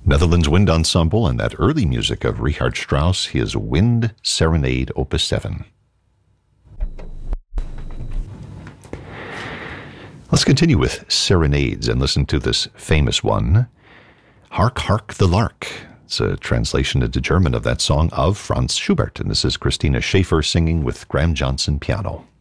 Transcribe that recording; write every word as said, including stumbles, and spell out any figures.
Netherlands Wind Ensemble and that early music of Richard Strauss, his Wind Serenade Opus seven. Let's continue with serenades and listen to this famous one, Hark, Hark the Lark. It's a translation into German of that song of Franz Schubert, and this is Christina Schaefer singing with Graham Johnson piano.